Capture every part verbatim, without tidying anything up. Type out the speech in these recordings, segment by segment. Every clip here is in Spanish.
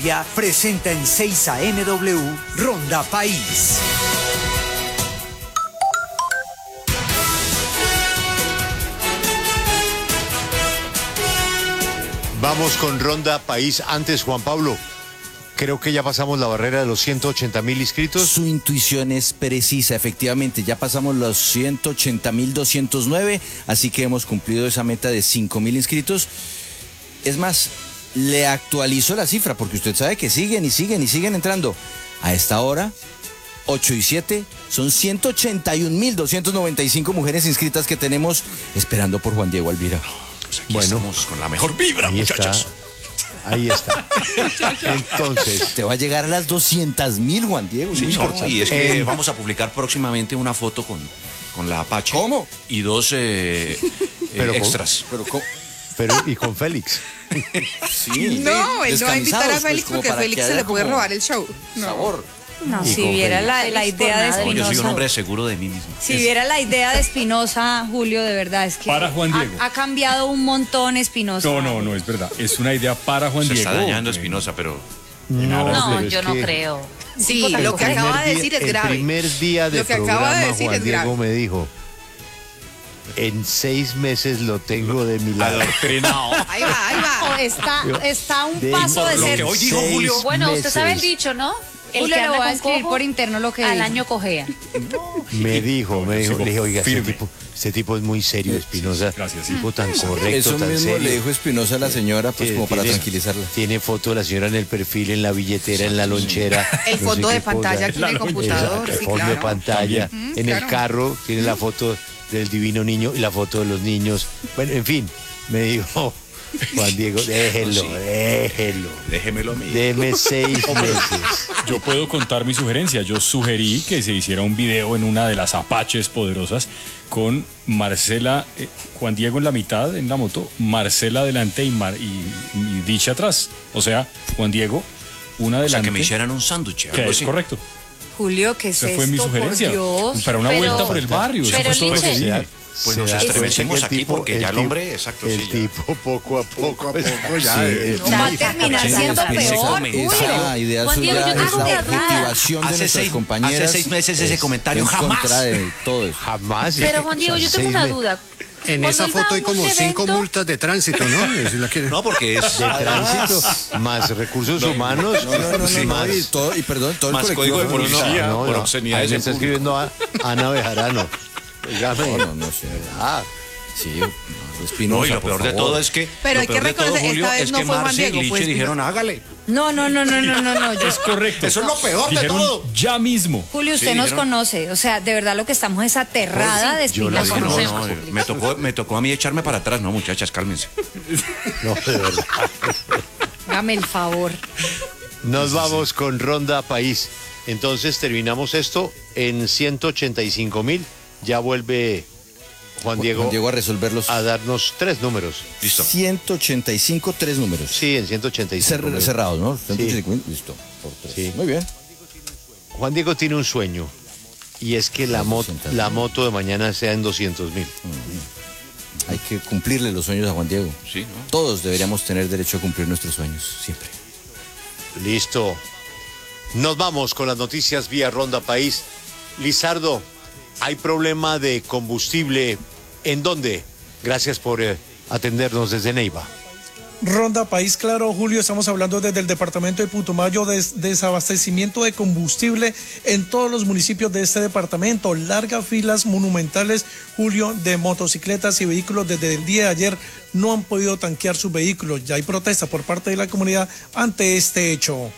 Ya presenta en seis A M W Ronda País. Vamos con Ronda País. Antes, Juan Pablo, creo que ya pasamos la barrera de los ciento ochenta mil inscritos. Su intuición es precisa, efectivamente. Ya pasamos los ciento ochenta mil doscientos nueve, así que hemos cumplido esa meta de cinco mil inscritos. Es más, le actualizo la cifra, porque usted sabe que siguen y siguen y siguen entrando. A esta hora, ocho y siete, son ciento ochenta y un mil doscientos noventa y cinco mujeres inscritas que tenemos esperando por Juan Diego Alvira. Pues aquí bueno, estamos con la mejor vibra, ahí muchachos. Está, ahí está. Entonces, te va a llegar a las doscientas mil, Juan Diego. Sí, no, y es que eh, vamos a publicar próximamente una foto con, con la Apache. ¿Cómo? Y dos eh, pero eh, extras. Pero, ¿cómo? Pero, y con Félix. Sí, no, él no va a invitar a pues, Félix pues, porque Félix se le puede robar el show. No. Sabor. No, Y si con viera Félix. la, la idea de Espinosa. Yo soy un hombre seguro de mí mismo. Si viera la idea de Espinosa, Julio, de verdad es que Para Juan Diego. Ha, ha cambiado un montón Espinosa. No, no, no es verdad. Es una idea para Juan Se Diego. está dañando Espinosa, pero... No, No, pero yo es no que creo. Sí, el lo que primer acaba de día- decir es el grave. primer día de Lo que programa, acaba de decir Juan es Diego grave. me dijo, en seis meses lo tengo de mi lado. Adoctrinado. Ahí va, ahí O va. está, está un De- paso de Por lo ser. que hoy dijo seis Julio. Bueno, usted sabe el meses. dicho, ¿no? El Julio, que le anda voy a con escribir cojo, por interno lo que al dijo. año cojea. Me dijo, me dijo, sigo le dije, oiga, este firme. tipo, este tipo es muy serio, Espinosa. Gracias, sí. Tipo tan correcto, Eso tan mismo serio. le dijo Espinosa a la señora, pues Tiene- como para tiene- tranquilizarla. Tiene foto de la señora en el perfil, en la billetera, en la lonchera. El no foto sé de qué cosa. pantalla aquí en el computador. Exacto, Sí, fondo de claro. pantalla. También. En Mm, el claro. carro tiene la foto del divino niño y la foto de los niños. Bueno, en fin, me dijo Juan Diego, déjelo, Sí. déjelo. Déjemelo a mí. Deme seis meses. Yo puedo contar mi sugerencia. Yo sugerí que se hiciera un video en una de las Apaches poderosas con Marcela, eh, Juan Diego en la mitad en la moto, Marcela adelante y, Mar, y, y Dicha atrás. O sea, Juan Diego, una O sea, adelante. que me hicieran un sándwich. que algo es así. correcto. Julio, ¿qué es Esa esto? fue mi Por sugerencia. Dios. Para una Pero- vuelta por el barrio. Eso pero fue todo lo que Liche- dije. Pues Se nos da cuenta estremecemos que el aquí tipo- porque ya el tipo- hombre, exacto, el sí, ya. tipo poco a poco, poco ya, sí, eh, el No, va a tipo- terminar Sí, siendo Espinosa, peor, Julio. Esa idea Juan Diego, suya yo es tengo la una duda. objetivación de Hace nuestras seis- compañeras. hace seis meses ese es comentario en jamás. contra de todo eso. Jamás. Pero Juan Diego, yo tengo Seis una meses. duda. En Cuando esa él va foto a hay un como cinco evento- multas de tránsito, ¿no? Es la que- No, porque es... De tránsito, más recursos humanos. No, no, no, no, sí, no, más- y, todo, y perdón, todo Más el colectivo código de feminista. policía. No, por no, obscenidades ahí me en está público. escribiendo a Ana Bejarano. Oígame. No, no, no sé. Ah, Sí, Espinosa, No, y lo por peor de favor. todo es que... Pero lo hay que peor de todo, reconocer, Julio, esta vez es no que fue Juan Marce y Diego, fue Liche dijeron, Espinosa. hágale. No, no, no, no, no, no, no. Yo- Es correcto. Eso es lo peor de Dijeron todo. ya mismo. Julio, usted Sí, nos dijeron- conoce. O sea, de verdad lo que estamos es aterrada de yo la Espinosa. vi, No, no, no, me tocó, me tocó a mí echarme para atrás. No, muchachas, cálmense. no, de verdad. Hágame el favor. Nos vamos con Ronda País. Entonces terminamos esto en ciento ochenta y cinco mil. Ya vuelve Juan Diego, Juan Diego a resolverlos. a darnos tres números. Listo. ciento ochenta y cinco, tres números. Sí, en ciento ochenta y cinco. Cer- mil. cerrados, ¿no? ciento ochenta y cinco, listo. Por tres. Sí. Muy bien. Juan Diego tiene un sueño. Y es que la, mo- doscientos la mil. moto de mañana sea en doscientos mil. Hay que cumplirle los sueños a Juan Diego. Sí, ¿no? Todos deberíamos tener derecho a cumplir nuestros sueños, siempre. Listo. Nos vamos con las noticias vía Ronda País. Lizardo, ¿hay problema de combustible? ¿En dónde? Gracias por eh, atendernos desde Neiva. Ronda País, claro, Julio, estamos hablando desde el departamento de Putumayo de desabastecimiento de combustible en todos los municipios de este departamento. Largas filas monumentales, Julio, de motocicletas y vehículos desde el día de ayer no han podido tanquear sus vehículos. Ya hay protesta por parte de la comunidad ante este hecho.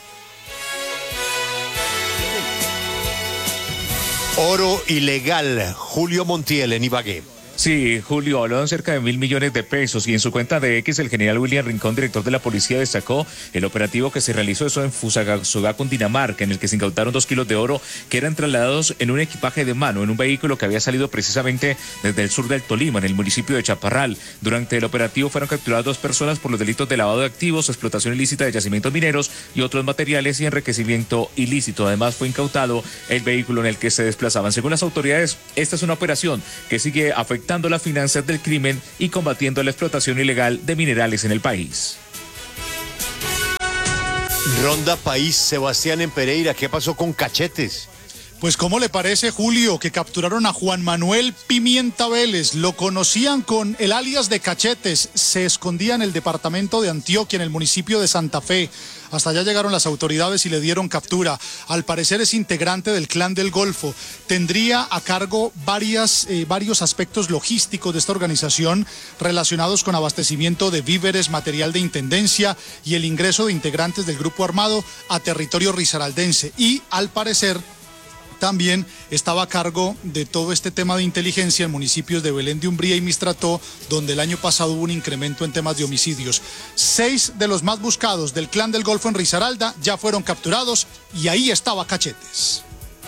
Oro ilegal, Julio Montiel en Ibagué. Sí, Julio, habló de cerca de mil millones de pesos y en su cuenta de X el general William Rincón, director de la policía, destacó el operativo que se realizó eso en Fusagasugá, Cundinamarca, en el que se incautaron dos kilos de oro que eran trasladados en un equipaje de mano, en un vehículo que había salido precisamente desde el sur del Tolima, en el municipio de Chaparral. Durante el operativo fueron capturadas dos personas por los delitos de lavado de activos, explotación ilícita de yacimientos mineros y otros materiales y enriquecimiento ilícito. Además fue incautado el vehículo en el que se desplazaban. Según las autoridades, esta es una operación que sigue afectando las finanzas del crimen y combatiendo la explotación ilegal de minerales en el país. Ronda País, Sebastián en Pereira, ¿qué pasó con Cachetes? Pues ¿cómo le parece, Julio, que capturaron a Juan Manuel Pimienta Vélez? Lo conocían con el alias de Cachetes, se escondía en el departamento de Antioquia, en el municipio de Santa Fe. Hasta allá llegaron las autoridades y le dieron captura. Al parecer es integrante del Clan del Golfo. Tendría a cargo varias, eh, varios aspectos logísticos de esta organización relacionados con abastecimiento de víveres, material de intendencia y el ingreso de integrantes del grupo armado a territorio risaraldense. Y al parecer también estaba a cargo de todo este tema de inteligencia en municipios de Belén de Umbría y Mistrató, donde el año pasado hubo un incremento en temas de homicidios. Seis de los más buscados del Clan del Golfo en Risaralda ya fueron capturados y ahí estaba Cachetes.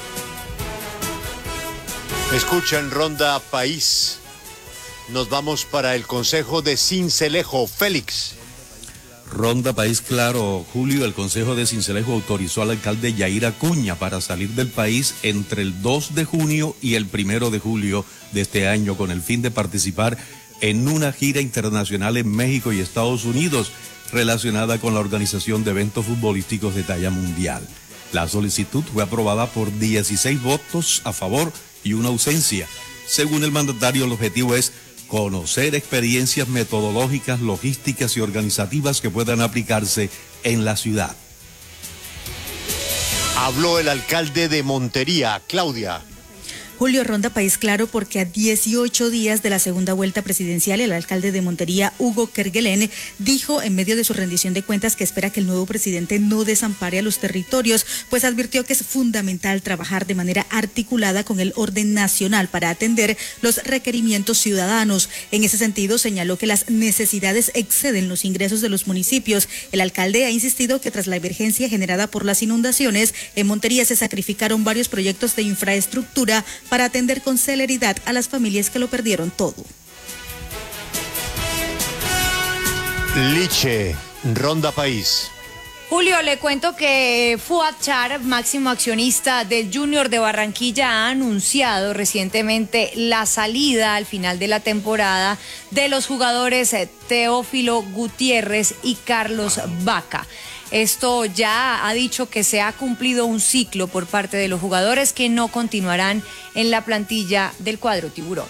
Escuchan Ronda País. Nos vamos para el Consejo de Sincelejo. Félix. Ronda País Claro, Julio, el Consejo de Sincelejo autorizó al alcalde Yair Acuña para salir del país entre el dos de junio y el primero de julio de este año con el fin de participar en una gira internacional en México y Estados Unidos relacionada con la organización de eventos futbolísticos de talla mundial. La solicitud fue aprobada por dieciséis votos a favor y una ausencia. Según el mandatario, el objetivo es conocer experiencias metodológicas, logísticas y organizativas que puedan aplicarse en la ciudad. Habló el alcalde de Montería, Claudia. Julio, Ronda País Claro, porque a dieciocho días de la segunda vuelta presidencial, el alcalde de Montería, Hugo Kerguelen, dijo en medio de su rendición de cuentas que espera que el nuevo presidente no desampare a los territorios, pues advirtió que es fundamental trabajar de manera articulada con el orden nacional para atender los requerimientos ciudadanos. En ese sentido, señaló que las necesidades exceden los ingresos de los municipios. El alcalde ha insistido que tras la emergencia generada por las inundaciones, en Montería se sacrificaron varios proyectos de infraestructura para atender con celeridad a las familias que lo perdieron todo. Liche, Ronda País. Julio, le cuento que Fuad Char, máximo accionista del Junior de Barranquilla, ha anunciado recientemente la salida al final de la temporada de los jugadores Teófilo Gutiérrez y Carlos Vaca. Esto ya ha dicho que se ha cumplido un ciclo por parte de los jugadores que no continuarán en la plantilla del cuadro tiburón.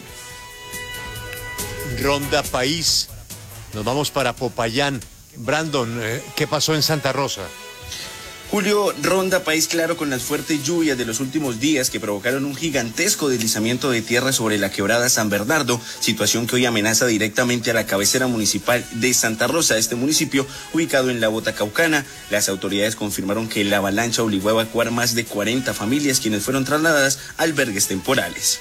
Ronda País. Nos vamos para Popayán. Brandon, ¿qué pasó en Santa Rosa? Julio, Ronda País Claro con las fuertes lluvias de los últimos días que provocaron un gigantesco deslizamiento de tierra sobre la quebrada San Bernardo, situación que hoy amenaza directamente a la cabecera municipal de Santa Rosa, este municipio ubicado en la Botacaukana. Las autoridades confirmaron que la avalancha obligó a evacuar más de cuarenta familias, quienes fueron trasladadas a albergues temporales.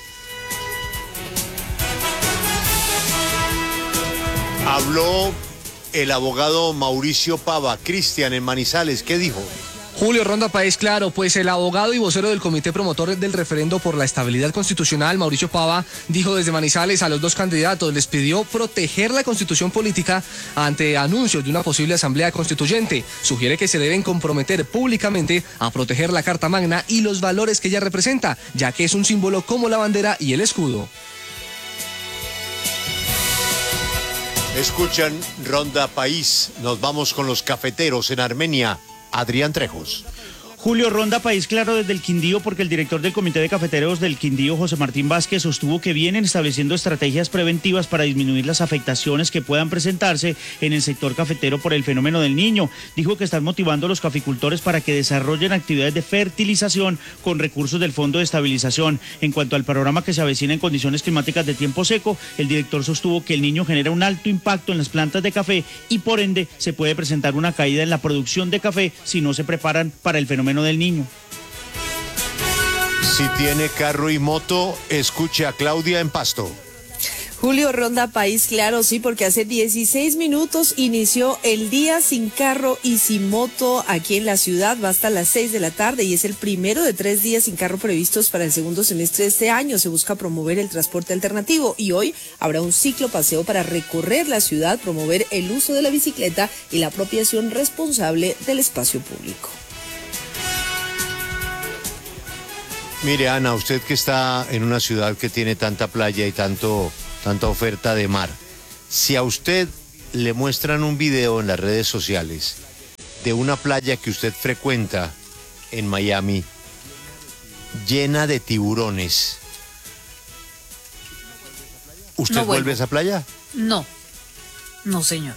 Habló el abogado Mauricio Pava. Cristian en Manizales, ¿qué dijo? Julio, Ronda País Claro, pues el abogado y vocero del comité promotor del referendo por la estabilidad constitucional, Mauricio Pava, dijo desde Manizales a los dos candidatos, les pidió proteger la constitución política ante anuncios de una posible asamblea constituyente. Sugiere que se deben comprometer públicamente a proteger la Carta Magna y los valores que ella representa, ya que es un símbolo como la bandera y el escudo. Escuchan Ronda País. Nos vamos con los cafeteros en Armenia. Adrián Trejos. Julio, Ronda País Claro desde el Quindío, porque el director del Comité de Cafeteros del Quindío, José Martín Vázquez, sostuvo que vienen estableciendo estrategias preventivas para disminuir las afectaciones que puedan presentarse en el sector cafetero por el fenómeno del Niño. Dijo que están motivando a los caficultores para que desarrollen actividades de fertilización con recursos del Fondo de Estabilización. En cuanto al panorama que se avecina en condiciones climáticas de tiempo seco, el director sostuvo que el Niño genera un alto impacto en las plantas de café y por ende se puede presentar una caída en la producción de café si no se preparan para el fenómeno del Niño. Si tiene carro y moto, escuche a Claudia en Pasto. Julio, Ronda País Claro, sí, porque hace dieciséis minutos inició el día sin carro y sin moto aquí en la ciudad. Va hasta las seis de la tarde y es el primero de tres días sin carro previstos para el segundo semestre de este año. Se busca promover el transporte alternativo y hoy habrá un ciclo paseo para recorrer la ciudad, promover el uso de la bicicleta y la apropiación responsable del espacio público. Mire, Ana, usted que está en una ciudad que tiene tanta playa y tanto, tanta oferta de mar, si a usted le muestran un video en las redes sociales de una playa que usted frecuenta en Miami, llena de tiburones. ¿Usted No vuelve vuelvo. a esa playa? No, no señor.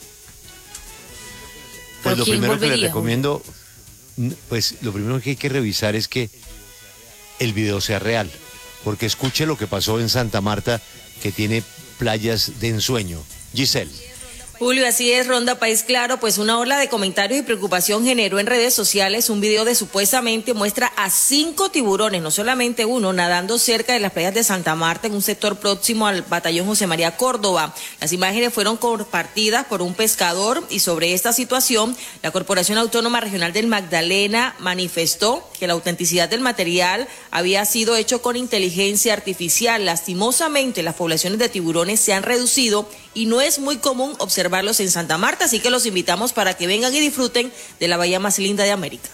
Pues ¿Pero lo quién primero que le volvería, recomiendo, n- pues lo primero que hay que revisar es que el video sea real, porque escuche lo que pasó en Santa Marta, que tiene playas de ensueño. Giselle. Julio, así es, Ronda País Claro, pues una ola de comentarios y preocupación generó en redes sociales un video de supuestamente muestra a cinco tiburones, no solamente uno, nadando cerca de las playas de Santa Marta en un sector próximo al batallón José María Córdoba. Las imágenes fueron compartidas por un pescador y sobre esta situación, la Corporación Autónoma Regional del Magdalena manifestó que la autenticidad del material había sido hecho con inteligencia artificial. Lastimosamente, las poblaciones de tiburones se han reducido y no es muy común observarlos en Santa Marta, así que los invitamos para que vengan y disfruten de la bahía más linda de América.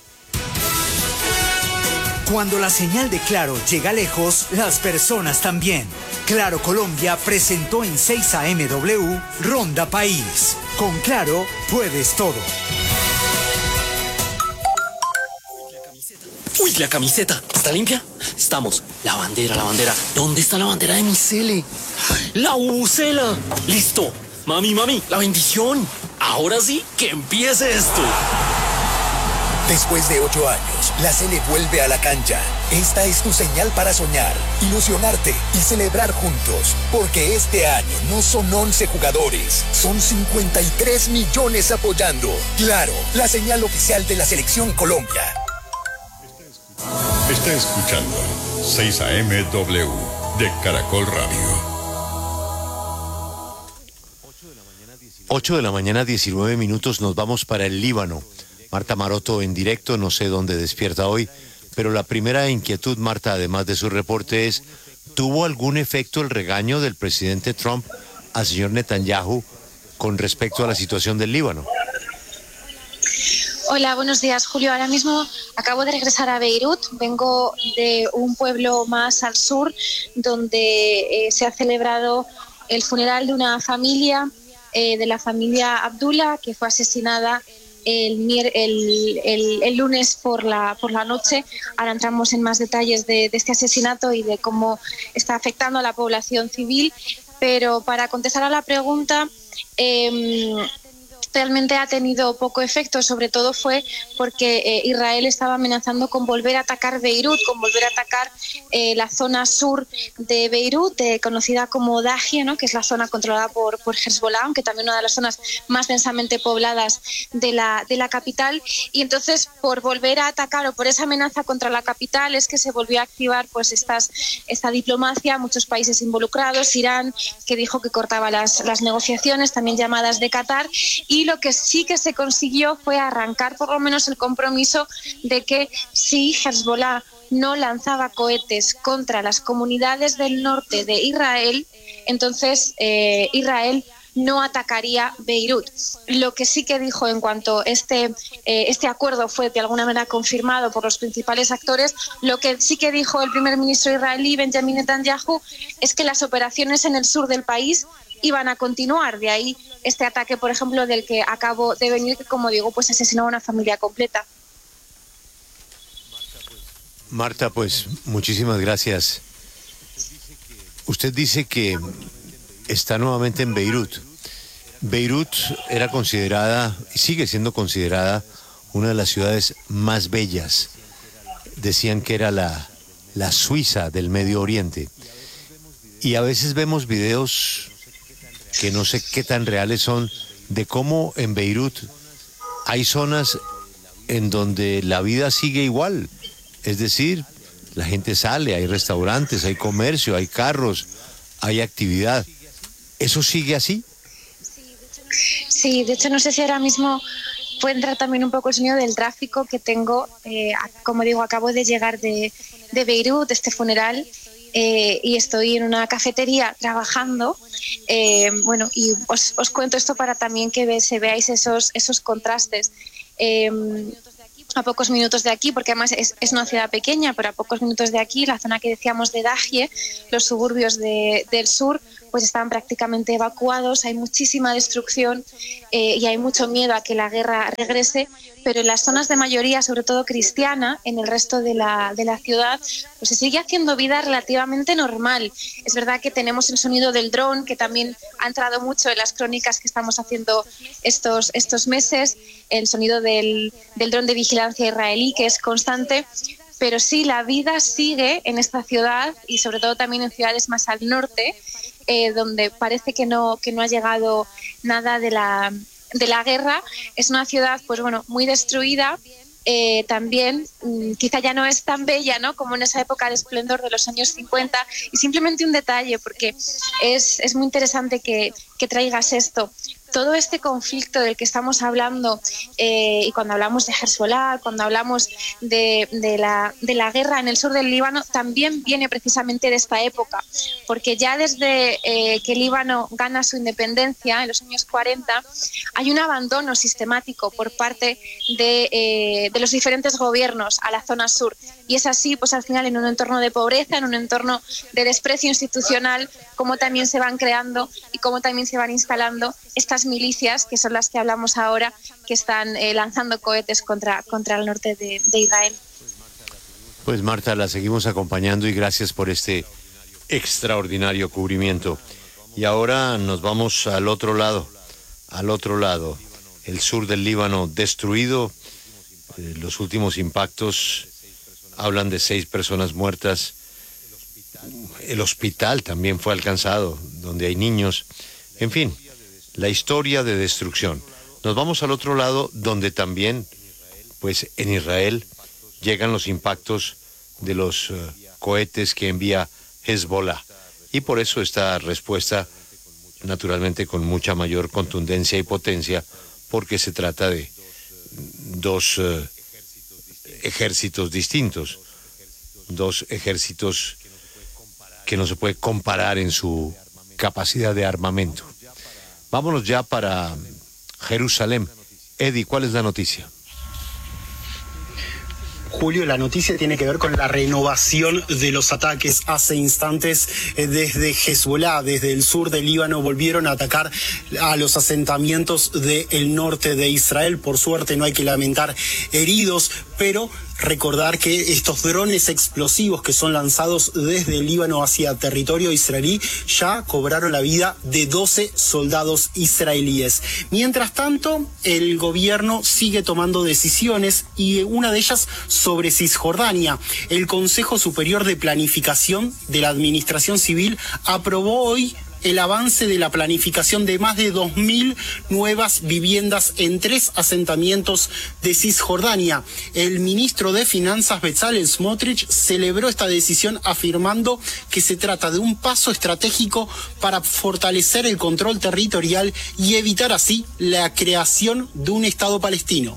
Cuando la señal de Claro llega lejos, las personas también. Claro Colombia presentó en seis A M W Ronda País. Con Claro puedes todo. Uy, la camiseta, ¿está limpia? Estamos. La bandera, la bandera. ¿Dónde está la bandera de mi cele? La bubucela. Listo. Mami, mami, la bendición. Ahora sí, que empiece esto. Después de ocho años, la Sele vuelve a la cancha. Esta es tu señal para soñar, ilusionarte y celebrar juntos. Porque este año no son once jugadores, son cincuenta y tres millones apoyando. Claro, la señal oficial de la Selección Colombia. Está escuchando seis A M W de Caracol Radio. ocho de la mañana, diecinueve minutos, nos vamos para el Líbano. Marta Maroto en directo, no sé dónde despierta hoy, pero la primera inquietud, Marta, además de su reporte, es, ¿tuvo algún efecto el regaño del presidente Trump al señor Netanyahu con respecto a la situación del Líbano? Hola, buenos días, Julio. Ahora mismo acabo de regresar a Beirut. Vengo de un pueblo más al sur donde eh, se ha celebrado el funeral de una familia, eh, de la familia Abdullah, que fue asesinada el, mier- el, el, el lunes por la, por la noche. Ahora entramos en más detalles de, de este asesinato y de cómo está afectando a la población civil. Pero para contestar a la pregunta, eh, realmente ha tenido poco efecto, sobre todo fue porque eh, Israel estaba amenazando con volver a atacar Beirut, con volver a atacar eh, la zona sur de Beirut, eh, conocida como Dahie, ¿no?, que es la zona controlada por, por Hezbollah, aunque también una de las zonas más densamente pobladas de la, de la capital. Y entonces, por volver a atacar o por esa amenaza contra la capital, es que se volvió a activar pues estas, esta diplomacia, muchos países involucrados, Irán, que dijo que cortaba las, las negociaciones, también llamadas de Qatar, y Y lo que sí que se consiguió fue arrancar por lo menos el compromiso de que si Hezbollah no lanzaba cohetes contra las comunidades del norte de Israel, entonces eh, Israel no atacaría Beirut. Lo que sí que dijo en cuanto a este, eh, este acuerdo fue de alguna manera confirmado por los principales actores, lo que sí que dijo el primer ministro israelí, Benjamin Netanyahu, es que las operaciones en el sur del país iban a continuar. De ahí este ataque, por ejemplo, del que acabo de venir, que como digo, pues asesinó a una familia completa. Marta, pues muchísimas gracias. Usted dice que está nuevamente en Beirut. Beirut era considerada, y sigue siendo considerada, una de las ciudades más bellas. Decían que era la, la Suiza del Medio Oriente. Y a veces vemos videos que no sé qué tan reales son, de cómo en Beirut hay zonas en donde la vida sigue igual. Es decir, la gente sale, hay restaurantes, hay comercio, hay carros, hay actividad. ¿Eso sigue así? Sí, de hecho no sé si ahora mismo puede entrar también un poco el sonido del tráfico que tengo. Eh, como digo, acabo de llegar de, de Beirut, de este funeral. Eh, y estoy en una cafetería trabajando, eh, bueno, y os, os cuento esto para también que ve, se veáis esos, esos contrastes. Eh, a pocos minutos de aquí, porque además es, es una ciudad pequeña, pero a pocos minutos de aquí, la zona que decíamos de Dahie, los suburbios de, del sur, pues están prácticamente evacuados, hay muchísima destrucción eh, y hay mucho miedo a que la guerra regrese, pero en las zonas de mayoría, sobre todo cristiana, en el resto de la, de la ciudad, pues se sigue haciendo vida relativamente normal. Es verdad que tenemos el sonido del dron, que también ha entrado mucho en las crónicas que estamos haciendo estos, estos meses, el sonido del, del dron de vigilancia israelí, que es constante, pero sí, la vida sigue en esta ciudad y sobre todo también en ciudades más al norte, eh, donde parece que no, que no ha llegado nada de la... de la guerra. Es una ciudad, pues bueno, muy destruida, eh, también mmm, quizá ya no es tan bella, ¿no?, como en esa época de esplendor de los años cincuenta. Y simplemente un detalle, porque es, es muy interesante que, que traigas esto. Todo este conflicto del que estamos hablando, eh, y cuando hablamos de Hezbollah, cuando hablamos de, de, la, de la guerra en el sur del Líbano, también viene precisamente de esta época, porque ya desde eh, que Líbano gana su independencia en los años cuarenta, hay un abandono sistemático por parte de, eh, de los diferentes gobiernos a la zona sur. Y es así, pues al final, en un entorno de pobreza, en un entorno de desprecio institucional, cómo también se van creando y cómo también se van instalando estas milicias, que son las que hablamos ahora, que están eh, lanzando cohetes contra, contra el norte de, de Israel. Pues Marta, la seguimos acompañando y gracias por este extraordinario cubrimiento. Y ahora nos vamos al otro lado, al otro lado, el sur del Líbano destruido. Eh, los últimos impactos hablan de seis personas muertas. El hospital también fue alcanzado, donde hay niños. En fin, la historia de destrucción. Nos vamos al otro lado, donde también, pues en Israel, llegan los impactos de los uh, cohetes que envía Hezbollah. Y por eso esta respuesta, naturalmente con mucha mayor contundencia y potencia, porque se trata de dos uh, ejércitos distintos, dos ejércitos que no se puede comparar en su capacidad de armamento. Vámonos ya para Jerusalén. Eddie, ¿cuál es la noticia? Julio, la noticia tiene que ver con la renovación de los ataques. Hace instantes, eh, desde Hezbollah, desde el sur del Líbano, volvieron a atacar a los asentamientos del norte de Israel. Por suerte no hay que lamentar heridos, pero recordar que estos drones explosivos que son lanzados desde el Líbano hacia territorio israelí ya cobraron la vida de doce soldados israelíes. Mientras tanto, el gobierno sigue tomando decisiones y una de ellas sobre Cisjordania. El Consejo Superior de Planificación de la Administración Civil aprobó hoy el avance de la planificación de más de dos mil nuevas viviendas en tres asentamientos de Cisjordania. El ministro de Finanzas, Bezalel Smotrich, celebró esta decisión afirmando que se trata de un paso estratégico para fortalecer el control territorial y evitar así la creación de un Estado palestino.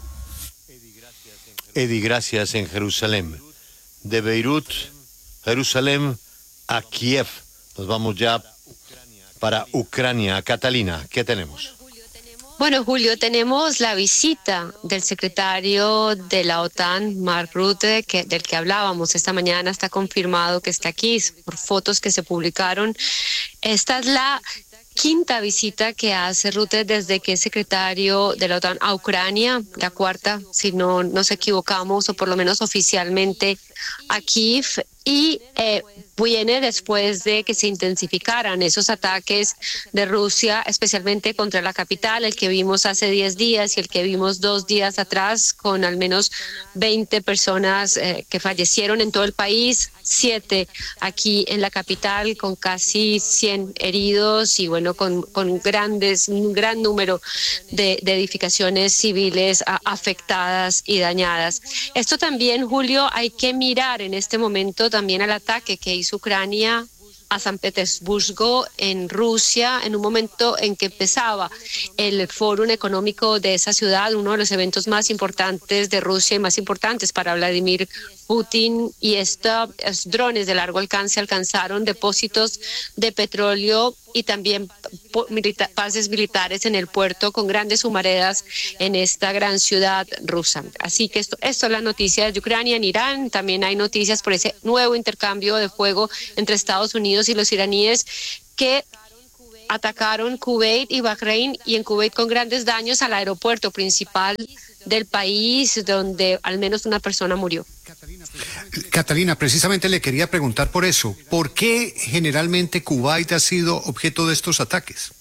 Eddie, gracias. En Jerusalén. De Beirut, Jerusalén, a Kiev. Nos vamos ya para Ucrania. Catalina, ¿qué tenemos? Bueno, Julio, tenemos la visita del secretario de la OTAN, Mark Rutte, que, del que hablábamos esta mañana. Está confirmado que está aquí por fotos que se publicaron. Esta es la quinta visita que hace Rutte desde que es secretario de la OTAN a Ucrania, la cuarta, si no nos equivocamos, o por lo menos oficialmente a Kiev. Y eh, viene después de que se intensificaran esos ataques de Rusia, especialmente contra la capital, el que vimos hace diez días y el que vimos dos días atrás, con al menos veinte personas eh, que fallecieron en todo el país, siete aquí en la capital, con casi cien heridos y bueno, con, con grandes, un gran número de, de edificaciones civiles a, afectadas y dañadas. Esto también, Julio, hay que mirar en este momento también al ataque que hizo Ucrania a San Petersburgo en Rusia, en un momento en que empezaba el Fórum Económico de esa ciudad, uno de los eventos más importantes de Rusia y más importantes para Vladimir Putin, y estos drones de largo alcance alcanzaron depósitos de petróleo y también milita- bases militares en el puerto con grandes humaredas en esta gran ciudad rusa. Así que esto, esto es la noticia de Ucrania. En Irán también hay noticias por ese nuevo intercambio de fuego entre Estados Unidos y los iraníes, que atacaron Kuwait y Bahrein, y en Kuwait con grandes daños al aeropuerto principal del país, donde al menos una persona murió. Catalina, precisamente le quería preguntar por eso. ¿Por qué generalmente Kuwait ha sido objeto de estos ataques?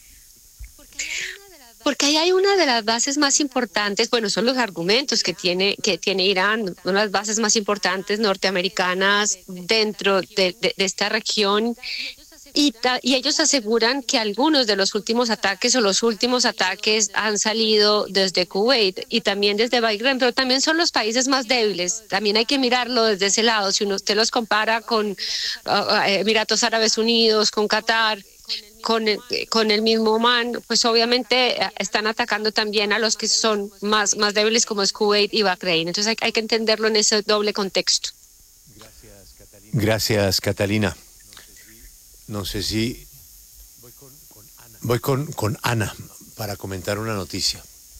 Porque ahí hay una de las bases más importantes, bueno, son los argumentos que tiene, que tiene Irán, una de las bases más importantes norteamericanas dentro de, de, de esta región. Y, ta, y ellos aseguran que algunos de los últimos ataques o los últimos ataques han salido desde Kuwait y también desde Bahrein, pero también son los países más débiles. También hay que mirarlo desde ese lado. Si uno usted los compara con uh, Emiratos Árabes Unidos, con Qatar, con el, con el mismo Omán, pues obviamente están atacando también a los que son más, más débiles, como es Kuwait y Bahrein. Entonces hay, hay que entenderlo en ese doble contexto. Gracias, Catalina. No sé si voy con, con Ana para comentar una noticia.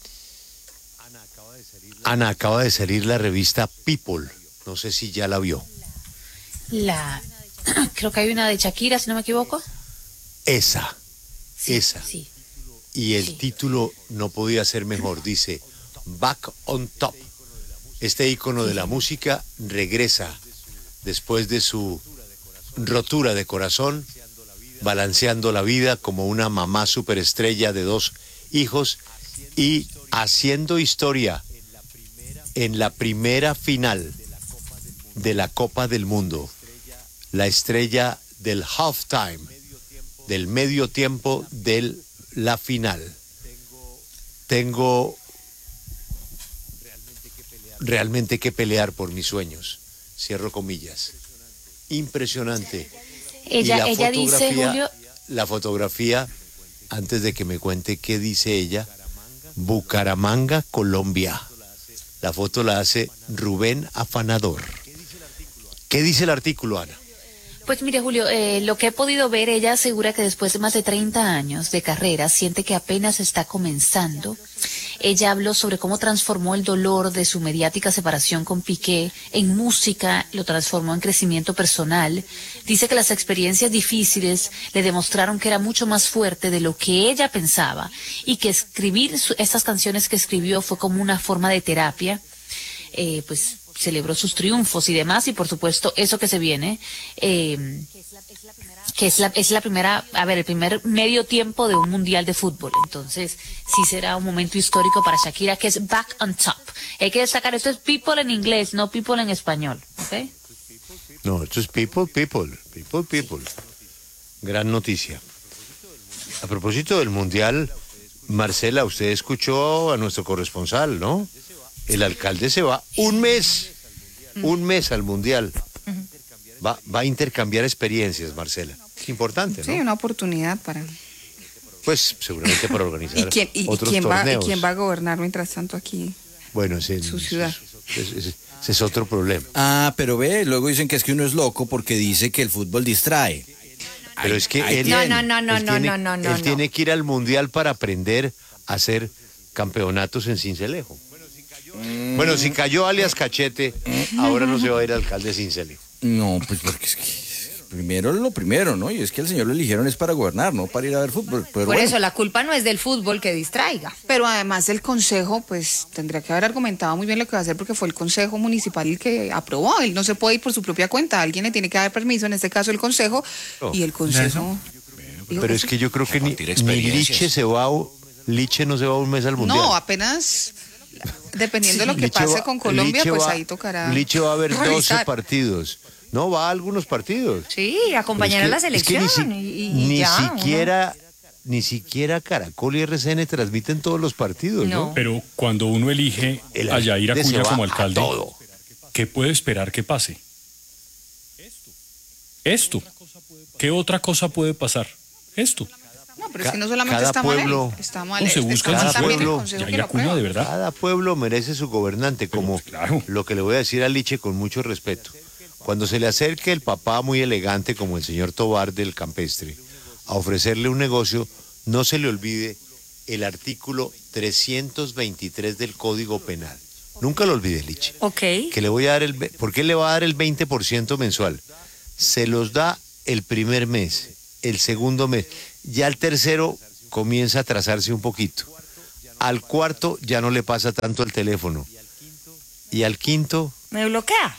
Ana, acaba de salir la revista People. No sé si ya la vio. La, creo que hay una de Shakira, si no me equivoco. Esa, sí, esa. Sí. Y el sí. título no podía ser mejor. Dice, Back on Top. Este ícono de la música regresa después de su rotura de corazón, balanceando la vida como una mamá superestrella de dos hijos y haciendo historia en la primera final de la Copa del Mundo, la estrella del halftime, del medio tiempo de la final. Tengo realmente que pelear por mis sueños, cierro comillas. Impresionante. Ella, y la ella dice, Julio... La fotografía, antes de que me cuente qué dice ella, Bucaramanga, Colombia. La foto la hace Rubén Afanador. ¿Qué dice el artículo, Ana? Pues mire, Julio, eh, lo que he podido ver, ella asegura que después de más de treinta años de carrera, siente que apenas está comenzando. Ella habló sobre cómo transformó el dolor de su mediática separación con Piqué en música, lo transformó en crecimiento personal. Dice que las experiencias difíciles le demostraron que era mucho más fuerte de lo que ella pensaba y que escribir su, estas canciones que escribió fue como una forma de terapia. Eh, pues celebró sus triunfos y demás, y por supuesto eso que se viene, eh, que es la, es la primera, a ver, el primer medio tiempo de un mundial de fútbol. Entonces sí será un momento histórico para Shakira, que es Back on Top. Hay que destacar, esto es People en inglés, no People en español, ¿ok? No, esto es People, People, People, People. Gran noticia. A propósito del mundial, Marcela, usted escuchó a nuestro corresponsal, ¿no? El alcalde se va un mes, un mes al mundial. Va, va a intercambiar experiencias, Marcela. Es importante, ¿no? Sí, una oportunidad para... Pues seguramente para organizar ¿Y quién, y, otros quién torneos. Va, ¿Y quién va a gobernar mientras tanto aquí? Bueno, ese, su ciudad. Ese, ese, ese es otro problema. Ah, pero ve, luego dicen que es que uno es loco porque dice que el fútbol distrae. Pero Ay, es que ay, él, No, no, no, no, él no, tiene, no, no, no, él no. tiene que ir al mundial para aprender a hacer campeonatos en Sincelejo. Mm. Bueno, si cayó alias Cachete, ahora no se va a ir alcalde de Sincelejo. No, pues porque es que primero lo primero, ¿no? Y es que el señor lo eligieron es para gobernar, no para ir a ver fútbol. Pero Por bueno. eso la culpa no es del fútbol que distraiga. Pero además el consejo, pues tendría que haber argumentado muy bien lo que va a hacer, porque fue el consejo municipal el que aprobó. Él no se puede ir por su propia cuenta, alguien le tiene que dar permiso, en este caso el consejo, Oh. y el consejo... dijo Pero que es sí. que yo creo que ni, ni Liche se va, a- Liche no se va un mes al mundial. No, apenas, dependiendo de lo que Liche pase va- con Colombia, Liche pues va- ahí tocará Liche va a ver doce revisar. partidos. No, va a algunos partidos. Sí, acompañar Pero a es la que- es que selección. ni, si- y, y ni ya, siquiera, ni siquiera Caracol y R C N transmiten todos los partidos, ¿no? Pero cuando uno elige El a Yair alcalde se Acuña va como a alcalde, todo. ¿qué puede esperar que pase? Esto. ¿Qué otra cosa puede pasar? Esto. No, pero es que no solamente Cada está pueblo- mal él, está mal, No, se está busca mal cada también el pueblo- consejo Yair que lo Acuña, aprueba. de verdad. Cada pueblo merece su gobernante, como lo que le voy a decir a Liche con mucho respeto. Cuando se le acerque el papá muy elegante como el señor Tobar del Campestre a ofrecerle un negocio, no se le olvide el artículo trescientos veintitrés del Código Penal. Nunca lo olvide, Liche. Ok. Que le voy a dar el, ve- ¿por qué le va a dar el veinte por ciento mensual? Se los da el primer mes, el segundo mes. Ya el tercero comienza a atrasarse un poquito. Al cuarto ya no le pasa tanto el teléfono. Y al quinto... ¿Me bloquea?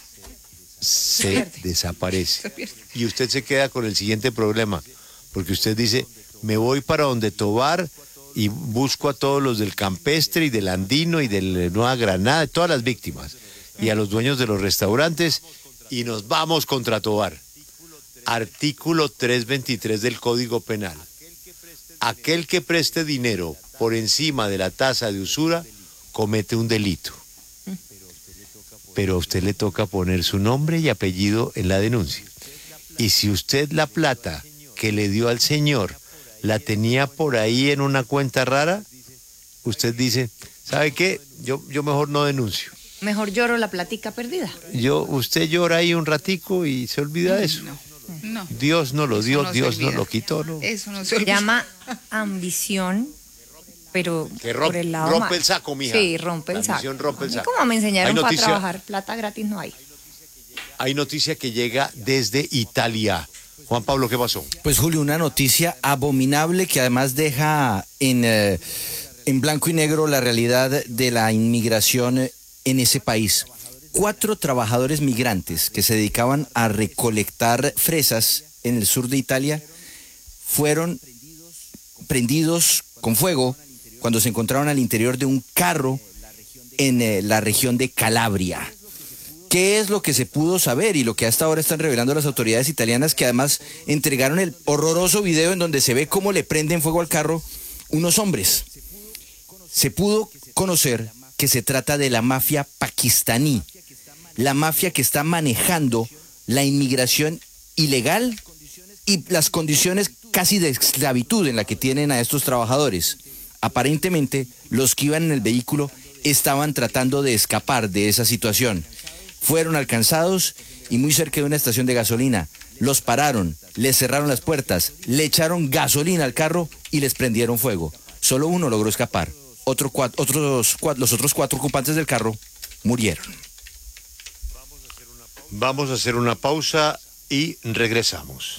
Se desaparece. Y usted se queda con el siguiente problema. Porque usted dice, me voy para donde Tobar y busco a todos los del Campestre y del Andino y del Nueva Granada, todas las víctimas. Y a los dueños de los restaurantes y nos vamos contra Tobar. Artículo trescientos veintitrés del Código Penal. Aquel que preste dinero por encima de la tasa de usura comete un delito. Pero a usted le toca poner su nombre y apellido en la denuncia. Y si usted la plata que le dio al señor la tenía por ahí en una cuenta rara, usted dice, ¿sabe qué? Yo, yo mejor no denuncio. Mejor lloro la platica perdida. Yo, usted llora ahí un ratico y se olvida de eso. No, no. Dios no lo dio, no Dios no lo quitó, ¿no? Eso no se Se olvida. llama ambición, pero Que rompe, por el lado rompe mal. el saco, mija. Sí, rompe el La saco. ambición rompe el A mí saco. como me enseñaron Hay para noticia- trabajar, plata gratis no hay. Hay noticia que llega desde Italia. Juan Pablo, ¿qué pasó? Pues Julio, una noticia abominable que además deja en, eh, en blanco y negro la realidad de la inmigración en ese país. Cuatro trabajadores migrantes que se dedicaban a recolectar fresas en el sur de Italia fueron prendidos con fuego cuando se encontraron al interior de un carro en eh, la región de Calabria. ¿Qué es lo que se pudo saber y lo que hasta ahora están revelando las autoridades italianas, que además entregaron el horroroso video en donde se ve cómo le prenden fuego al carro unos hombres? Se pudo conocer que se trata de la mafia pakistaní, la mafia que está manejando la inmigración ilegal y las condiciones casi de esclavitud en la que tienen a estos trabajadores. Aparentemente, los que iban en el vehículo estaban tratando de escapar de esa situación. Fueron alcanzados y muy cerca de una estación de gasolina los pararon, les cerraron las puertas, le echaron gasolina al carro y les prendieron fuego. Solo uno logró escapar. Otro cua- otros, cua- los otros cuatro ocupantes del carro murieron. Vamos a hacer una pausa y regresamos.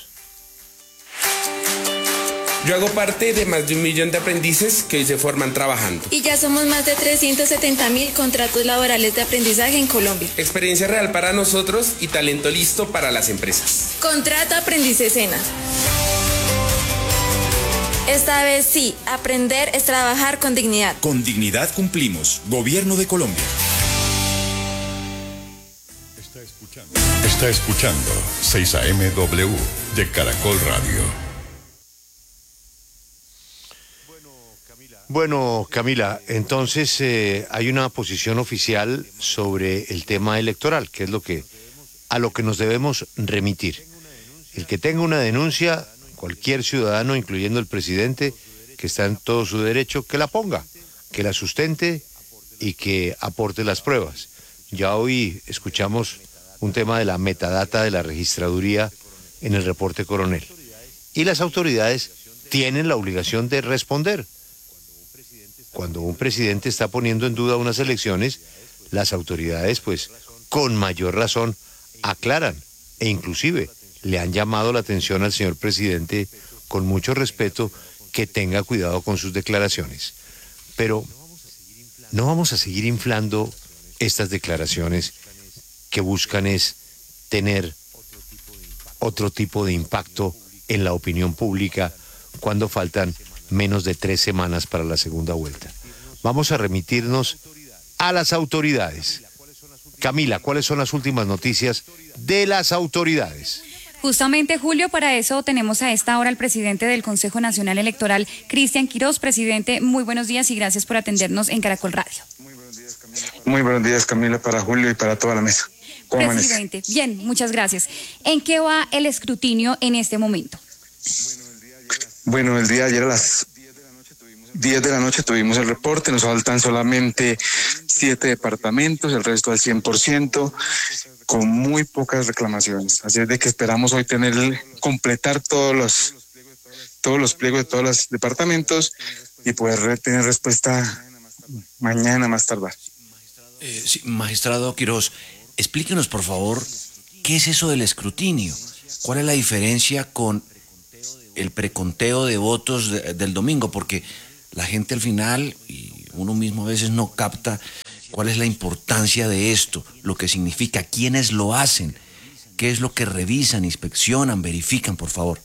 Yo hago parte de más de un millón de aprendices que hoy se forman trabajando. Y ya somos más de trescientos setenta mil contratos laborales de aprendizaje en Colombia. Experiencia real para nosotros y talento listo para las empresas. Contrato Aprendiz Sena. Esta vez sí, aprender es trabajar con dignidad. Con dignidad cumplimos. Gobierno de Colombia. Está escuchando seis A M W de Caracol Radio. Bueno, Camila, entonces eh, hay una posición oficial sobre el tema electoral, que es lo que a lo que nos debemos remitir. El que tenga una denuncia, cualquier ciudadano, incluyendo el presidente, que está en todo su derecho, que la ponga, que la sustente y que aporte las pruebas. Ya hoy escuchamos un tema de la metadata de la registraduría en el reporte coronel. Y las autoridades tienen la obligación de responder. Cuando un presidente está poniendo en duda unas elecciones, las autoridades, pues, con mayor razón, aclaran e inclusive le han llamado la atención al señor presidente con mucho respeto que tenga cuidado con sus declaraciones. Pero no vamos a seguir inflando estas declaraciones que buscan es tener otro tipo de impacto en la opinión pública cuando faltan menos de tres semanas para la segunda vuelta. Vamos a remitirnos a las autoridades. Camila, ¿cuáles son las últimas noticias de las autoridades? Justamente, Julio, para eso tenemos a esta hora al presidente del Consejo Nacional Electoral, Cristian Quirós. Presidente, muy buenos días y gracias por atendernos en Caracol Radio. Muy buenos días, Camila, para Julio y para toda la mesa. ¿Cómo amanece? Presidente, bien, muchas gracias. ¿En qué va el escrutinio en este momento? Bueno, el día de ayer a las diez de la noche tuvimos el reporte, nos faltan solamente siete departamentos, el resto al cien por ciento, con muy pocas reclamaciones. Así es de que esperamos hoy tener, completar todos los, todos los pliegos de todos los departamentos y poder tener respuesta mañana más tardar. Eh, sí, magistrado Quirós, explíquenos por favor, ¿qué es eso del escrutinio? ¿Cuál es la diferencia con el preconteo de votos de, del domingo, porque la gente al final, y uno mismo a veces no capta cuál es la importancia de esto, lo que significa, quiénes lo hacen, qué es lo que revisan, inspeccionan, verifican, por favor.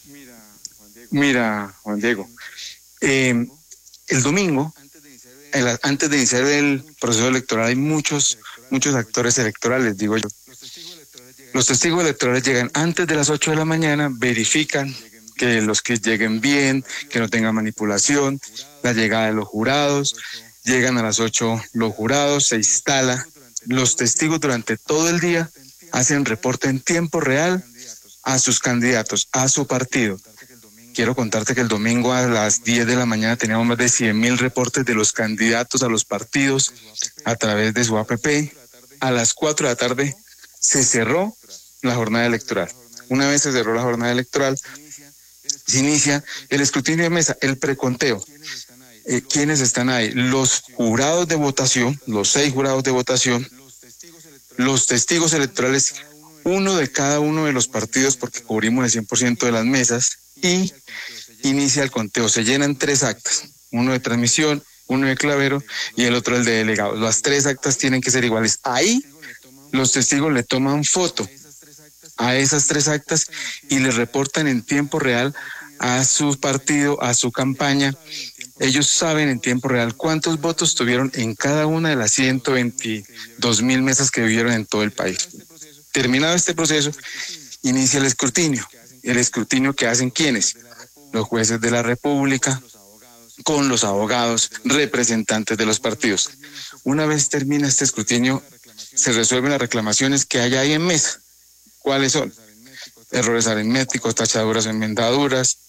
Mira, Juan Diego, eh, el domingo, el, antes de iniciar el proceso electoral, hay muchos, muchos actores electorales, digo yo. Los testigos electorales llegan antes de las ocho de la mañana, verifican que los que lleguen bien, que no tengan manipulación, la llegada de los jurados, llegan a las ocho los jurados, se instala, los testigos durante todo el día hacen reporte en tiempo real a sus candidatos, a su partido. Quiero contarte que el domingo a las diez de la mañana teníamos más de cien mil reportes de los candidatos a los partidos a través de su A P P. A las cuatro de la tarde se cerró la jornada electoral. Una vez se cerró la jornada electoral, se inicia el escrutinio de mesa, el preconteo. Eh, ¿Quiénes están ahí? Los jurados de votación, los seis jurados de votación, los testigos electorales, uno de cada uno de los partidos, porque cubrimos el cien por ciento de las mesas, y inicia el conteo. Se llenan tres actas, uno de transmisión, uno de clavero y el otro el de delegado. Las tres actas tienen que ser iguales. Ahí los testigos le toman foto a esas tres actas y le reportan en tiempo real a su partido, a su campaña. Ellos saben en tiempo real cuántos votos tuvieron en cada una de las ciento veintidós mil mesas que vivieron en todo el país. Terminado este proceso, inicia el escrutinio. El escrutinio que hacen ¿quiénes? Los jueces de la República, con los abogados, representantes de los partidos. Una vez termina este escrutinio, se resuelven las reclamaciones que hay ahí en mesa. ¿Cuáles son? Errores aritméticos, tachaduras o enmendaduras.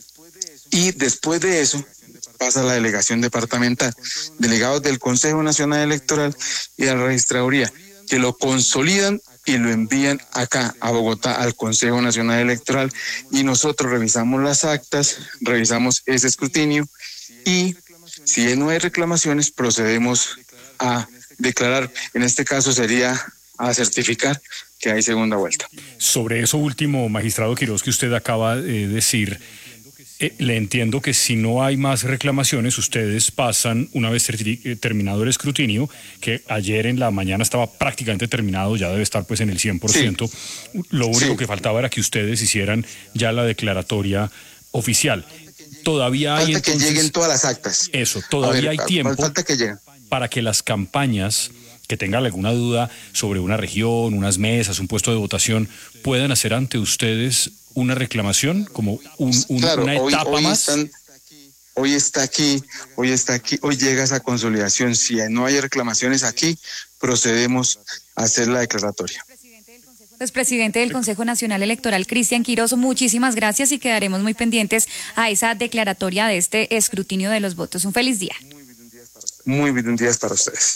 Y después de eso pasa la delegación departamental, delegados del Consejo Nacional Electoral y de la Registraduría, que lo consolidan y lo envían acá a Bogotá al Consejo Nacional Electoral, y nosotros revisamos las actas, revisamos ese escrutinio, y si no hay reclamaciones procedemos a declarar, en este caso sería a certificar que hay segunda vuelta. Sobre eso último, magistrado Quirós, que usted acaba de decir, eh, le entiendo que si no hay más reclamaciones, ustedes pasan, una vez ter- terminado el escrutinio, que ayer en la mañana estaba prácticamente terminado, ya debe estar pues en el cien por ciento, sí. Lo único sí. que faltaba era que ustedes hicieran ya la declaratoria oficial. Todavía hay falta entonces, que lleguen todas las actas. Eso, todavía ver, hay tiempo falta que lleguen. Para que las campañas que tengan alguna duda sobre una región, unas mesas, un puesto de votación, puedan hacer ante ustedes una reclamación como un, un, claro, una etapa hoy, hoy más. Están, hoy está aquí, hoy está aquí, hoy llega esa consolidación. Si no hay reclamaciones aquí, procedemos a hacer la declaratoria. Pues, presidente del Consejo Nacional Electoral, Cristian Quirós, muchísimas gracias y quedaremos muy pendientes a esa declaratoria de este escrutinio de los votos. Un feliz día. Muy bien días para ustedes.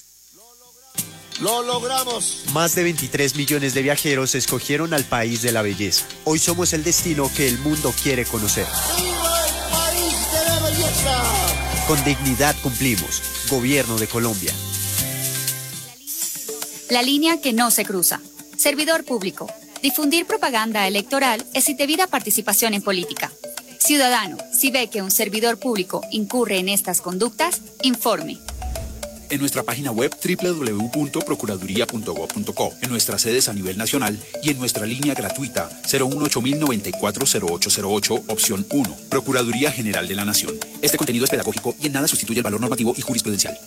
¡Lo logramos! Más de veintitrés millones de viajeros escogieron al país de la belleza. Hoy somos el destino que el mundo quiere conocer. ¡Viva el país de la belleza! Con dignidad cumplimos. Gobierno de Colombia. La línea que no se cruza. Servidor público. Difundir propaganda electoral es indebida participación en política. Ciudadano, si ve que un servidor público incurre en estas conductas, informe. En nuestra página web doble u doble u doble u punto procuraduría punto gob punto co, en nuestras sedes a nivel nacional y en nuestra línea gratuita cero uno ocho mil noventa y cuatro cero ocho cero ocho, opción uno, Procuraduría General de la Nación. Este contenido es pedagógico y en nada sustituye el valor normativo y jurisprudencial.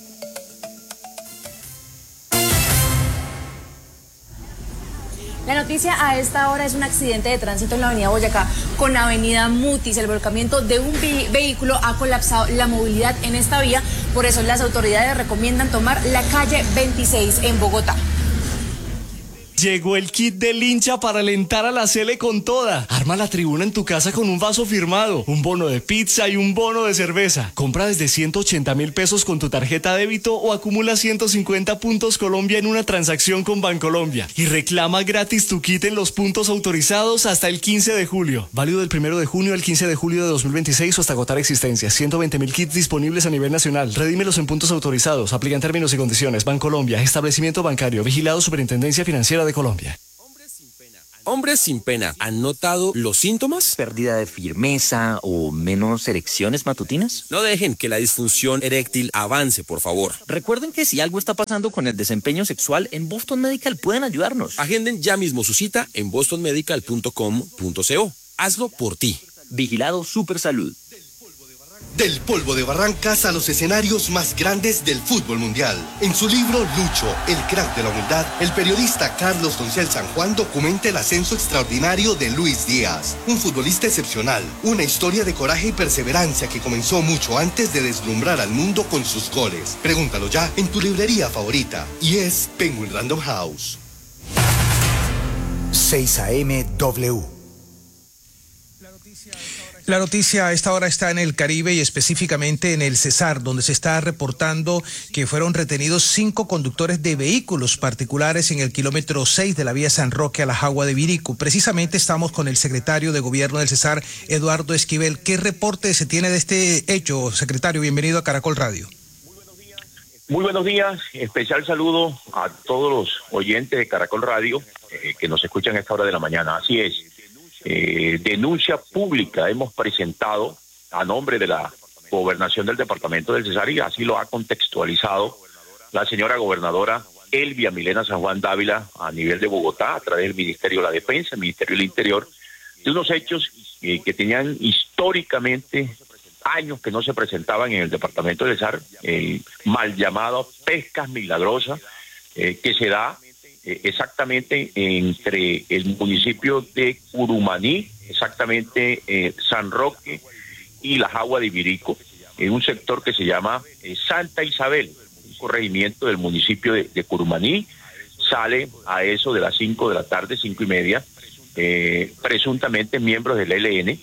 La noticia a esta hora es un accidente de tránsito en la avenida Boyacá con avenida Mutis. El volcamiento de un ve- vehículo ha colapsado la movilidad en esta vía. Por eso las autoridades recomiendan tomar la calle veintiséis en Bogotá. Llegó el kit del hincha para alentar a la Sele con toda. Arma la tribuna en tu casa con un vaso firmado, un bono de pizza y un bono de cerveza. Compra desde ciento ochenta mil pesos con tu tarjeta débito o acumula ciento cincuenta puntos Colombia en una transacción con Bancolombia. Y reclama gratis tu kit en los puntos autorizados hasta el quince de julio. Válido del primero de junio al quince de julio de dos mil veintiséis o hasta agotar existencias. ciento veinte mil kits disponibles a nivel nacional. Redímelos en puntos autorizados. Aplican términos y condiciones. Bancolombia, establecimiento bancario, vigilado Superintendencia Financiera de Colombia. Hombres sin pena. Hombres sin pena, ¿han notado los síntomas? ¿Pérdida de firmeza o menos erecciones matutinas? No dejen que la disfunción eréctil avance, por favor. Recuerden que si algo está pasando con el desempeño sexual, en Boston Medical pueden ayudarnos. Agenden ya mismo su cita en boston medical punto com punto co. Hazlo por ti. Vigilado Supersalud. Del polvo de Barrancas a los escenarios más grandes del fútbol mundial. En su libro Lucho, el crack de la humildad, el periodista Carlos Doncel San Juan documenta el ascenso extraordinario de Luis Díaz, un futbolista excepcional, una historia de coraje y perseverancia que comenzó mucho antes de deslumbrar al mundo con sus goles. Pregúntalo ya en tu librería favorita, y es Penguin Random House. seis A M W. La noticia a esta hora está en el Caribe y específicamente en el Cesar, donde se está reportando que fueron retenidos cinco conductores de vehículos particulares en el kilómetro seis de la vía San Roque a la Jagua de Virico. Precisamente estamos con el secretario de Gobierno del Cesar, Eduardo Esquivel. ¿Qué reporte se tiene de este hecho, secretario? Bienvenido a Caracol Radio. Muy buenos días, especial saludo a todos los oyentes de Caracol Radio eh, que nos escuchan a esta hora de la mañana. Así es. Eh, denuncia pública hemos presentado a nombre de la gobernación del departamento del Cesar, y así lo ha contextualizado la señora gobernadora Elvia Milena San Juan Dávila a nivel de Bogotá, a través del Ministerio de la Defensa, el Ministerio del Interior, de unos hechos eh, que tenían históricamente años que no se presentaban en el departamento del Cesar, eh, mal llamado pescas milagrosas, eh, que se da exactamente entre el municipio de Curumaní, exactamente eh, San Roque y la Jagua de Virico, en un sector que se llama eh, Santa Isabel, un corregimiento del municipio de, de Curumaní. Sale a eso de las cinco de la tarde, cinco y media, eh, presuntamente miembros del E L N,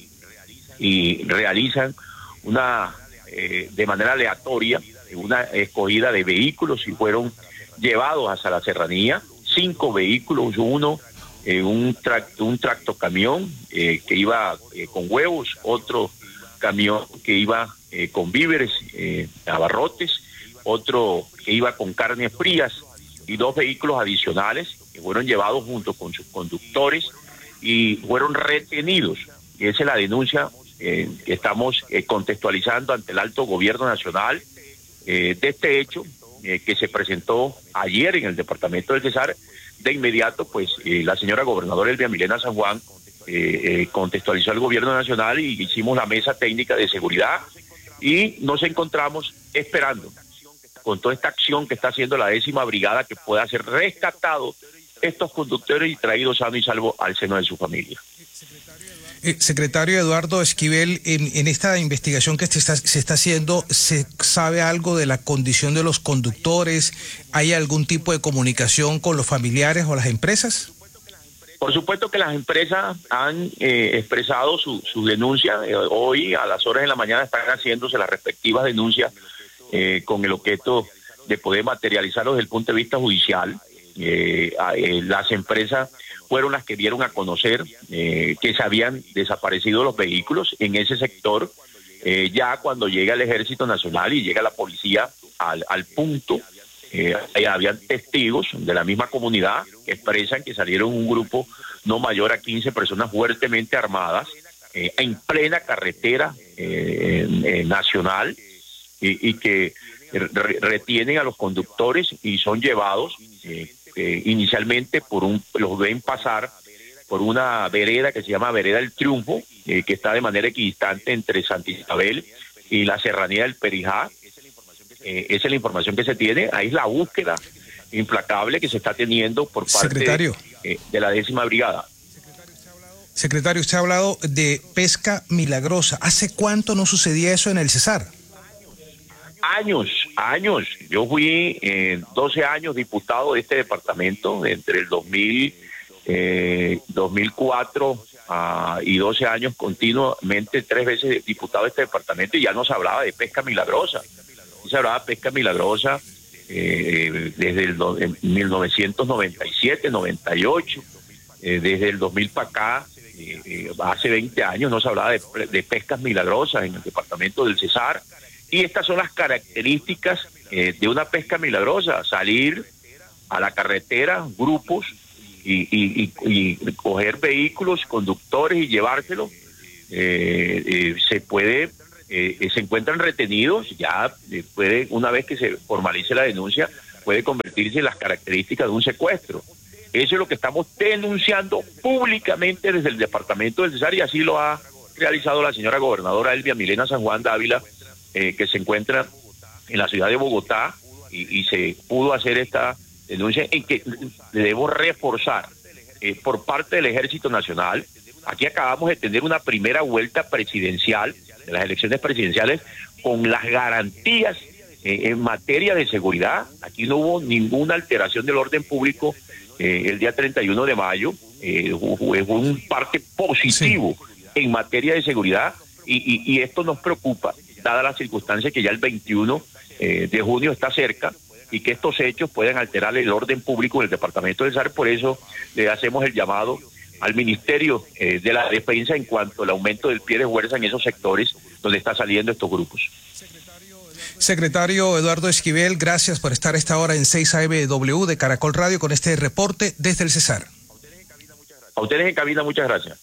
y realizan una, eh, de manera aleatoria, una escogida de vehículos y fueron llevados hacia la serranía. Cinco vehículos, uno, eh, un, tract, un tractocamión eh, que iba eh, con huevos, otro camión que iba eh, con víveres, eh, abarrotes, otro que iba con carnes frías, y dos vehículos adicionales que fueron llevados junto con sus conductores y fueron retenidos. Y esa es la denuncia eh, que estamos eh, contextualizando ante el Alto Gobierno Nacional eh, de este hecho, Eh, que se presentó ayer en el departamento del Cesar. De inmediato, pues eh, la señora gobernadora Elvia Milena San Juan eh, eh, contextualizó al gobierno nacional y hicimos la mesa técnica de seguridad, y nos encontramos esperando con toda esta acción que está haciendo la décima brigada, que pueda ser rescatado estos conductores y traídos sano y salvo al seno de su familia. Eh, secretario Eduardo Esquivel, en, en esta investigación que se está, se está haciendo, ¿se sabe algo de la condición de los conductores? ¿Hay algún tipo de comunicación con los familiares o las empresas? Por supuesto que las empresas han eh, expresado su, su denuncia. Eh, hoy a las horas de la mañana están haciéndose las respectivas denuncias eh, con el objeto de poder materializarlo desde el punto de vista judicial. Eh, eh, las empresas fueron las que dieron a conocer eh, que se habían desaparecido los vehículos en ese sector. Eh, ya cuando llega el Ejército Nacional y llega la policía al, al punto, eh, habían testigos de la misma comunidad que expresan que salieron un grupo no mayor a quince personas fuertemente armadas eh, en plena carretera eh, eh, nacional, y, y que re retienen a los conductores y son llevados eh, Eh, inicialmente por un, los ven pasar por una vereda que se llama Vereda del Triunfo, eh, que está de manera equidistante entre Santa Isabel y la serranía del Perijá. Eh, esa es la información que se tiene. Ahí es la búsqueda implacable que se está teniendo por parte Secretario. Eh, de la décima brigada. Secretario, usted ha hablado de pesca milagrosa. ¿Hace cuánto no sucedía eso en el Cesar? Años, años. Yo fui eh, doce años diputado de este departamento, entre el dos mil, eh, dos mil cuatro uh, y doce años continuamente, tres veces diputado de este departamento, y ya no se hablaba de pesca milagrosa. Se hablaba de pesca milagrosa eh, desde el do, en mil novecientos noventa y siete, noventa y ocho, eh, desde el dos mil para acá, eh, eh, hace veinte años no se hablaba de, de pescas milagrosas en el departamento del Cesar. Y estas son las características eh, de una pesca milagrosa: salir a la carretera grupos y, y, y, y coger vehículos, conductores y llevárselos, eh, eh, se puede, eh, se encuentran retenidos, ya eh, puede, una vez que se formalice la denuncia, puede convertirse en las características de un secuestro. Eso es lo que estamos denunciando públicamente desde el departamento del Cesar, y así lo ha realizado la señora gobernadora Elvia Milena San Juan Dávila, eh, que se encuentra en la ciudad de Bogotá, y, y se pudo hacer esta denuncia en que debemos reforzar eh, por parte del Ejército Nacional. Aquí acabamos de tener una primera vuelta presidencial, de las elecciones presidenciales, con las garantías eh, en materia de seguridad. Aquí no hubo ninguna alteración del orden público eh, el día treinta y uno de mayo, eh, fue un parte positivo sí. en materia de seguridad, y, y, y esto nos preocupa, dada la circunstancia que ya el veintiuno eh, de junio está cerca, y que estos hechos pueden alterar el orden público en el departamento del Cesar. Por eso le hacemos el llamado al Ministerio eh, de la Defensa en cuanto al aumento del pie de fuerza en esos sectores donde están saliendo estos grupos. Secretario Eduardo Esquivel, gracias por estar a esta hora en seis A M W de Caracol Radio con este reporte desde el Cesar. A ustedes en cabina, muchas gracias.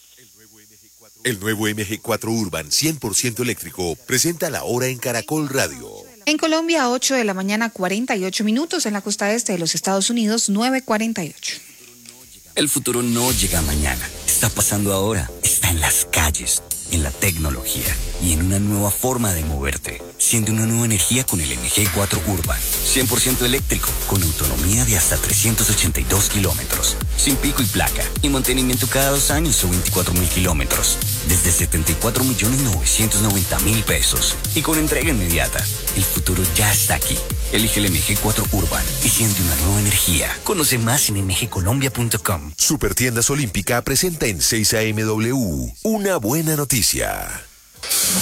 El nuevo M G cuatro Urban cien por ciento eléctrico presenta la hora en Caracol Radio. En Colombia, ocho de la mañana, cuarenta y ocho minutos. En la costa este de los Estados Unidos, nueve cuarenta y ocho. El futuro no llega mañana, está pasando ahora, está en las calles, en la tecnología y en una nueva forma de moverte. Siente una nueva energía con el M G cuatro Urban, cien por ciento eléctrico, con autonomía de hasta trescientos ochenta y dos kilómetros, sin pico y placa, y mantenimiento cada dos años o veinticuatro mil kilómetros, desde setenta y cuatro millones novecientos noventa mil pesos, y con entrega inmediata. El futuro ya está aquí. Elige el M G cuatro Urban y siente una nueva energía. Conoce más en m g colombia punto com. Supertiendas Olímpica presenta en seis A M W una buena noticia.